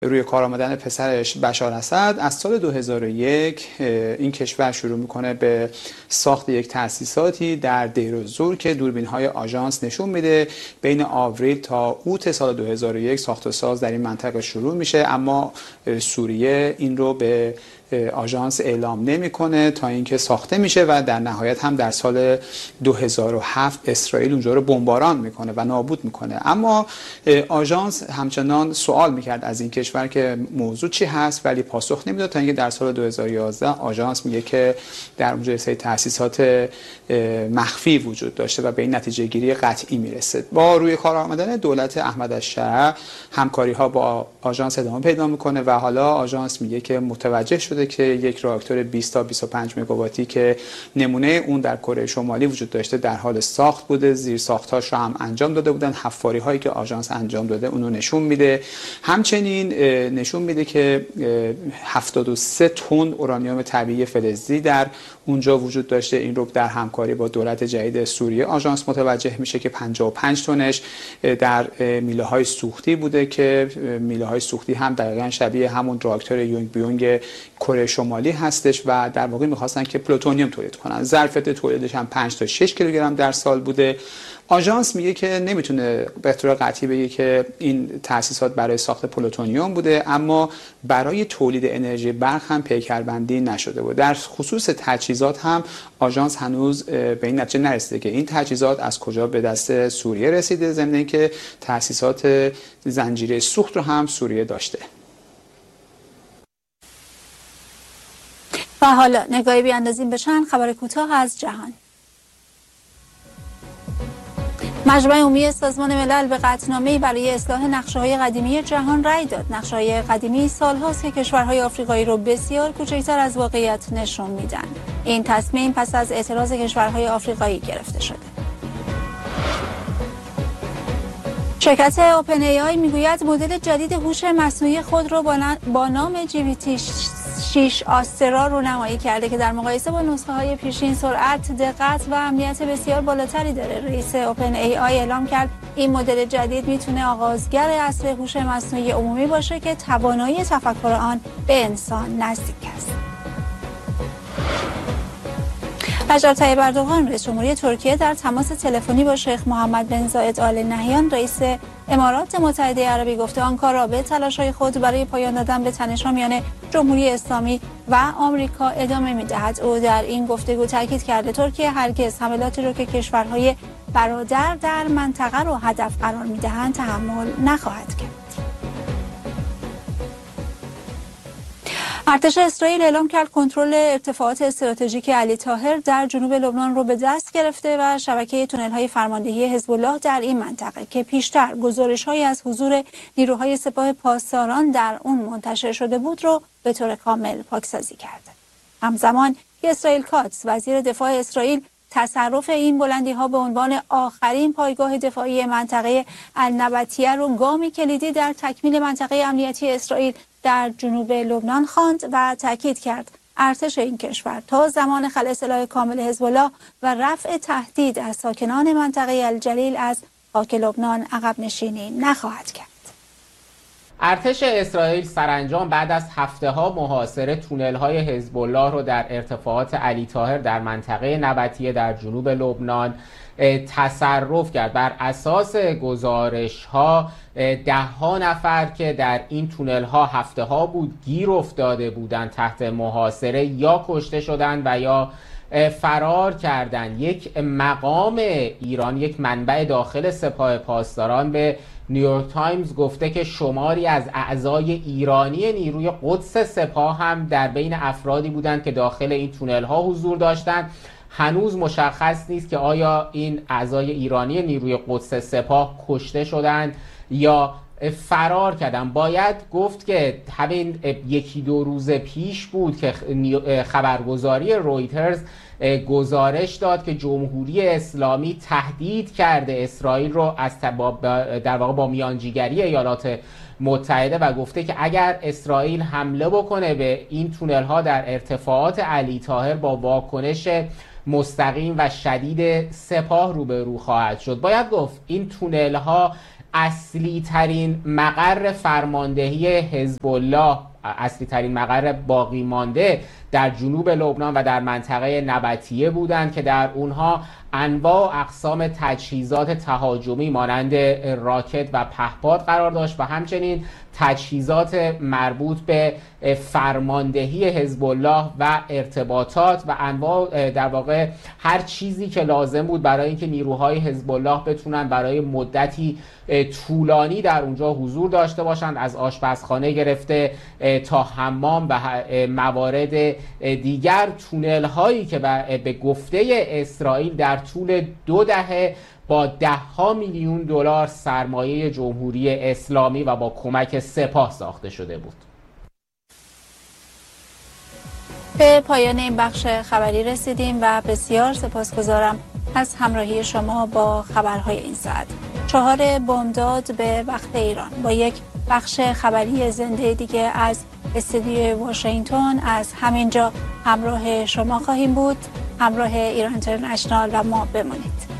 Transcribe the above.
روی کار آمدن پسرش بشار اسد از سال 2001 این کشور شروع میکنه به ساخت یک تأسیساتی در دیر الزور که دوربین‌های آژانس نشون میده بین آوریل تا اوت سال 2001 ساخت و ساز در این منطقه شروع میشه، اما سوریه این رو به آژانس اعلام نمیکنه تا اینکه ساخته میشه و در نهایت هم در سال 2007 اسرائیل اونجا رو بمباران میکنه و نابود میکنه. اما آژانس همچنان سوال میکرد از این کشور که موضوع چی هست، ولی پاسخ نمیداد تا اینکه در سال 2011 آژانس میگه که در اونجا سری تأسیسات مخفی وجود داشته و به این نتیجه گیری قطعی میرسه. با روی کار آمدن دولت احمد الشرع همکاری ها با آژانس ادامه پیدا میکنه و حالا آژانس میگه که متوجه شده که یک راکتور 20 تا 25 مگاواتی که نمونه اون در کره شمالی وجود داشته در حال ساخت بوده، زیر ساختاش رو هم انجام داده بودن، حفاری هایی که آژانس انجام داده اونو نشون میده. همچنین نشون میده که 73 تن اورانیوم طبیعی فلزی در اونجا وجود داشته. این رو در همکاری با دولت جدید سوریه آژانس متوجه میشه که 55 تنش در میله های سوختی بوده که میله های سوختی هم دقیقاً شبیه همون راکتور یونگ بیونگ کره شمالی هستش و در واقع می‌خواستن که پلوتونیوم تولید کنن. ظرفیت تولیدش هم 5 تا 6 کیلوگرم در سال بوده. آژانس میگه که نمیتونه به طور قطعی بگه که این تأسیسات برای ساخت پلوتونیوم بوده، اما برای تولید انرژی برق هم پیکربندی نشده بود. در خصوص تجهیزات هم آژانس هنوز به این نتیجه نرسیده که این تجهیزات از کجا به دست سوریه رسیده، ضمن اینکه تأسیسات زنجیره سوخت رو هم سوریه داشته. و حالا نگاهی بیاندازیم به چند خبر کوتاه از جهان. مجمع عمومی سازمان ملل به قطعنامه‌ای برای اصلاح نقشه‌های قدیمی جهان رأی داد. نقشه‌های قدیمی سال‌هاست که کشورهای آفریقایی را بسیار کوچکتر از واقعیت نشون میدن. این تصمیم پس از اعتراض کشورهای آفریقایی گرفته شده. شرکت اوپن ای آی میگوید مدل جدید هوش مصنوعی خود را با نام GPT-6 آسترا رونمایی کرده که در مقایسه با نسخه های پیشین سرعت، دقت و امنیت بسیار بالاتری داره. رئیس اوپن ای آی اعلام کرد این مدل جدید میتونه آغازگر عصر هوش مصنوعی عمومی باشه که توانایی تفکر آن به انسان نزدیک است. رجب طیب اردوغان رئیس جمهوری ترکیه در تماس تلفنی با شیخ محمد بن زاید آل نهیان رئیس امارات متحده عربی گفته آنکارا به تلاش‌های خود برای پایان دادن به تنش‌ها میان جمهوری اسلامی و آمریکا ادامه می‌دهد. او در این گفتگو تاکید کرده ترکیه هرگز حملاتی را که کشورهای برادر در منطقه را هدف قرار می‌دهند تحمل نخواهد کرد. ارتش اسرائیل اعلام کرد کنترل ارتفاعات استراتژیک علی طاهر در جنوب لبنان رو به دست گرفته و شبکه تونل‌های فرماندهی حزب الله در این منطقه که پیشتر گزارش‌هایی از حضور نیروهای سپاه پاسداران در اون منتشر شده بود رو به طور کامل پاکسازی کرده. همزمان اسرائیل کاتس وزیر دفاع اسرائیل تصرف این بلندی‌ها به عنوان آخرین پایگاه دفاعی منطقه النبطیه رو گامی کلیدی در تکمیل منطقه امنیتی اسرائیل در جنوب لبنان خواند و تاکید کرد ارتش این کشور تا زمان خلع سلاح کامل حزب الله و رفع تهدید از ساکنان منطقه الجلیل از خاک لبنان عقب نشینی نخواهد کرد. ارتش اسرائیل سرانجام بعد از هفته‌ها محاصره تونل‌های حزب الله رو در ارتفاعات علی طاهر در منطقه نبطیه در جنوب لبنان تصرف کرد. بر اساس گزارش‌ها 10 نفر که در این تونل‌ها هفته‌ها بود گیر افتاده بودند تحت محاصره یا کشته شدند و یا فرار کردند. یک مقام ایران، یک منبع داخل سپاه پاسداران به نیویورک تایمز گفته که شماری از اعضای ایرانی نیروی قدس سپاه هم در بین افرادی بودند که داخل این تونل ها حضور داشتند. هنوز مشخص نیست که آیا این اعضای ایرانی نیروی قدس سپاه کشته شدند یا فرار کردن. باید گفت که همین 1-2 روز پیش بود که خبرگزاری رویترز گزارش داد که جمهوری اسلامی تهدید کرده اسرائیل رو از در واقع با میانجیگری ایالات متحده و گفته که اگر اسرائیل حمله بکنه به این تونل ها در ارتفاعات علی طاهر با واکنش مستقیم و شدید سپاه روبرو خواهد شد. باید گفت این تونل ها اصلی ترین مقر فرماندهی حزب الله، اصلی ترین مقر باقی مانده در جنوب لبنان و در منطقه نبطیه بودند که در اونها انواع و اقسام تجهیزات تهاجمی مانند راکت و پهپاد قرار داشت و همچنین تجهیزات مربوط به فرماندهی حزب الله و ارتباطات و انواع در واقع هر چیزی که لازم بود برای اینکه نیروهای حزب الله بتونن برای مدتی طولانی در اونجا حضور داشته باشند، از آشپزخانه گرفته تا حمام و موارد دیگر. تونل هایی که به گفته اسرائیل در طول 2 دهه با $10 میلیون سرمایه جمهوری اسلامی و با کمک سپاه ساخته شده بود. به پایان این بخش خبری رسیدیم و بسیار سپاسگزارم از همراهی شما با خبرهای این ساعت. 4 بامداد به وقت ایران با یک بخش خبری زنده دیگه از استودیوی واشنگتن از همینجا همراه شما خواهیم بود. همراه ایران اینترنشنال و ما بمانید.